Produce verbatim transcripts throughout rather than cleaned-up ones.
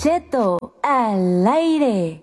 Cheto al aire.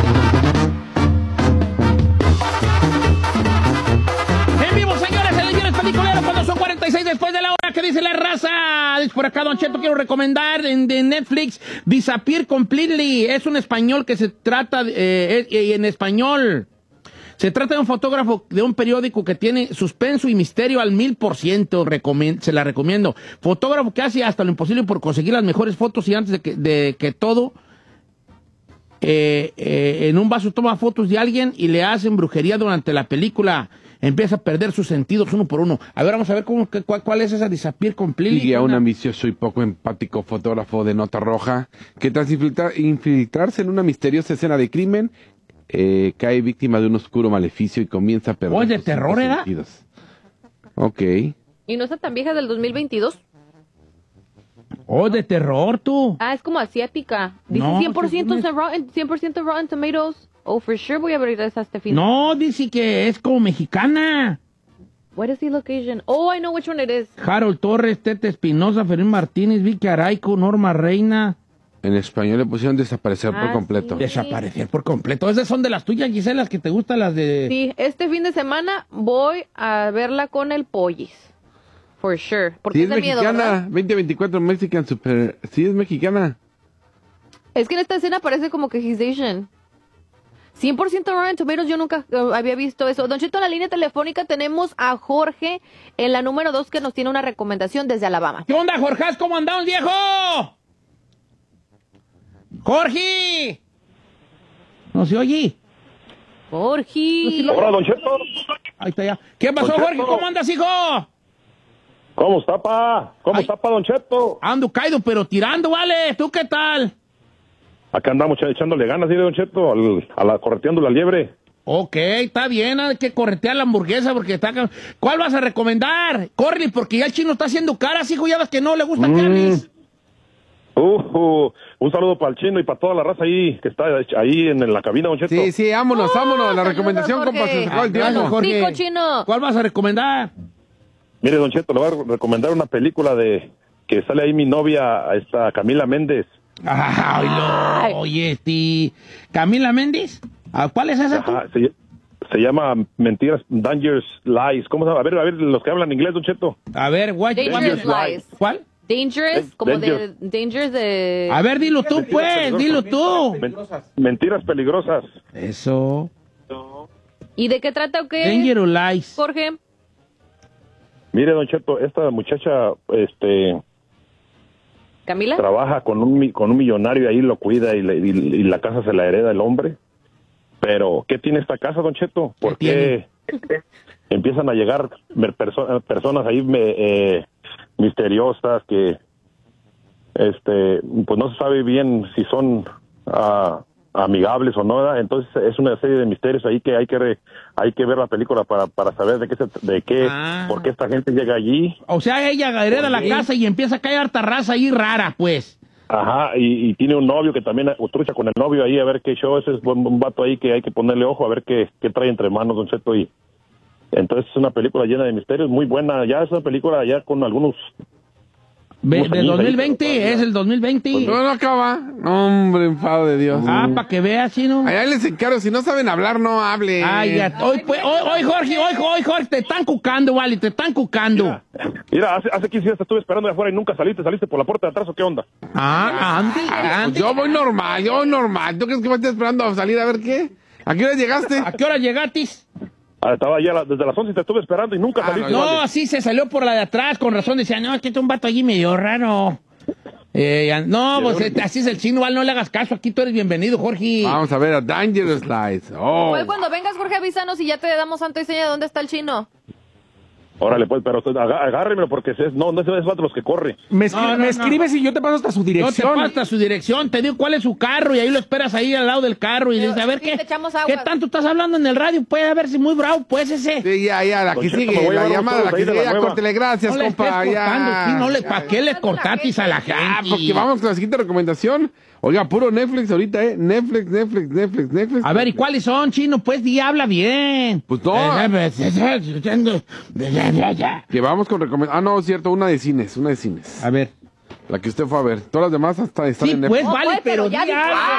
En vivo, señores, señores peliculeros, cuando son cuarenta y seis después de la hora. ¿Qué dice la raza? Dice por acá, Don Cheto, quiero recomendar en de Netflix Disappear Completely. Es un español que se trata, eh, eh, en español. Se trata de un fotógrafo de un periódico que tiene suspenso y misterio al mil por ciento. Se la recomiendo. Fotógrafo que hace hasta lo imposible por conseguir las mejores fotos y antes de que, de que todo, eh, eh, en un vaso toma fotos de alguien y le hacen brujería durante la película. Empieza a perder sus sentidos uno por uno. A ver, vamos a ver cómo, cuál, cuál es esa Disappear Completely. Sigue a un ambicioso y poco empático fotógrafo de nota roja que tras infiltrar, infiltrarse en una misteriosa escena de crimen, Eh, cae víctima de un oscuro maleficio y comienza a perder. ¿Oh, es de terror, era? Sentidos. Ok. ¿Y no está tan vieja, del dos mil veintidós? Oh, de terror, tú. Ah, es como asiática. Dice No, cien por ciento, según es- Rotten, cien por ciento Rotten Tomatoes. Oh, for sure voy a abrir esa este fin. No, dice que es como mexicana. What is the location? Oh, I know which one it is. Harold Torres, Tete Espinosa, Fermín Martínez, Vicky Araico, Norma Reina. En español le pusieron desaparecer Ah, por completo. sí. Desaparecer por completo. Esas son de las tuyas, Gisela, las que te gustan, las de... Sí, este fin de semana voy a verla con el Pollis. For sure. Porque Sí, es es de miedo, ¿verdad? mexicana. veinte veinticuatro Mexican Super. Sí, es mexicana. Es que en esta escena parece como que he's Asian. cien por ciento Rotten Tomatoes, yo nunca uh, había visto eso. Don Cheto, en la línea telefónica tenemos a Jorge en la número dos que nos tiene una recomendación desde Alabama. ¿Qué onda, Jorge? ¿Cómo andamos, viejo? ¡Jorge! ¿No se oye? Jorge. Hola, Don Cheto. Ahí está ya. ¿Qué pasó, Don Jorge? Cheto. ¿Cómo andas, hijo? ¿Cómo está, pa? ¿Cómo Ay. está, pa, Don Cheto? Ando caído, pero tirando, vale. ¿Tú qué tal? Acá andamos echándole ganas, ¿sí, Don Cheto? Al, a la, correteando la liebre. Ok, está bien, hay que corretear la hamburguesa porque está... ¿Cuál vas a recomendar? Corre, porque ya el chino está haciendo caras, hijo, ya ves que no le gusta Mm. caras. Uh, uh, un saludo para el chino y para toda la raza ahí que está ahí en, en la cabina, Don Cheto. Sí, sí, vámonos, Oh, vámonos. La saludos, recomendación, Jorge. compa, se sacó el Ah, gracias, tiempo. Jorge. Pico, chino. ¿Cuál vas a recomendar? Mire, Don Cheto, le voy a recomendar una película de que sale ahí mi novia, esta Camila Méndez. Ay, Ay. lo, oye, este... ¿Camila Méndez? ¿A ¿Cuál es esa tú? Ajá, se, se llama Mentiras, Dangerous Lies. ¿Cómo se llama? A ver, a ver, los que hablan inglés, Don Cheto. A ver, guay, Dangerous ¿cuál? Lies. ¿Cuál? Dangerous, como Dangerous. de... Dangerous de... A ver, dilo tú, pues, dilo tú. Men- Mentiras peligrosas. Eso. ¿Y de qué trata o qué? Dangerous Lies. Jorge. Mire, Don Cheto, esta muchacha, este... ¿Camila? trabaja con un mi- con un millonario ahí, lo cuida y, le- y- y la casa se la hereda el hombre. Pero, ¿qué tiene esta casa, Don Cheto? ¿Por qué empiezan a llegar mer- perso- personas ahí me, eh, misteriosas que, este, pues no se sabe bien si son ah, amigables o no, ¿verdad? Entonces es una serie de misterios ahí que hay que re- hay que ver la película para, para saber de qué se, de qué, Ah. por qué esta gente llega allí. O sea, ella hereda la casa y empieza a caer harta raza ahí rara, pues. Ajá, y, y tiene un novio que también trucha con el novio ahí, a ver qué show, ese es un, un vato ahí que hay que ponerle ojo, a ver qué, qué trae entre manos, Don Cheto, y entonces es una película llena de misterios, muy buena, ya es una película ya con algunos... Ve- unos del años ahí, dos mil veinte, pero todavía- es el dos mil veinte. No, no acaba. No, hombre, enfado de Dios. Ah, para que veas, chino. Allá les encargo, si no saben hablar, no hablen. Ay, ya, hoy, pues, hoy, hoy, Jorge, hoy, hoy, Jorge, te están cucando, vale, te están cucando. Mira, mira, hace, hace quince días te estuve esperando de afuera y nunca saliste, saliste por la puerta de atrás, ¿o qué onda? Ah, Andy, Pues Andy. yo voy normal, yo voy normal. ¿Tú crees que me estoy esperando a salir a ver qué? ¿A qué hora llegaste? ¿A qué hora llegatis? Ah, estaba allá la- desde las once y te estuve esperando y nunca Ah, saliste. no, No, vale. sí, se salió por la de atrás, con razón. Decía, no, es que está un vato allí medio raro. Eh, ya- no, pues eh, así es el chino, Val, no le hagas caso. Aquí tú eres bienvenido, Jorge. Vamos a ver a Dangerous Lies. Oh. Pues cuando vengas, Jorge, avísanos y ya te damos santo y seña de dónde está el chino. Órale, pues, pero usted aga- agárremelo porque es, no, no es es vato los que corre. Me, escri- No, no, me no. escribes y yo te paso hasta su No te dirección. pasa su dirección, te digo cuál es su carro y ahí lo esperas ahí al lado del carro y le dices, a ver Sí, qué, te echamos agua. qué tanto estás hablando en el radio, puede ver si muy bravo, pues ese. Sí, ya, ya, la Don que Cheto, me sigue, voy a la llevar llamada, unos la que todos ahí de sigue, la ya, nueva. córtele, gracias, No le estés compa, cortando, ya. sí, no le, ¿para qué le cortatis a la gente? Ah, porque vamos con la siguiente recomendación. Oiga, puro Netflix ahorita, ¿eh? Netflix, Netflix, Netflix, Netflix. A ver, ¿y cuáles son, chino? Pues di, habla bien. Pues no. A Que vamos con recomendación. Ah, no, es cierto, una de cines, una de cines. ver. La que usted fue a ver. Todas las demás hasta están Sí, en pues Netflix. vale, pues, pero pero ya di vi- algo.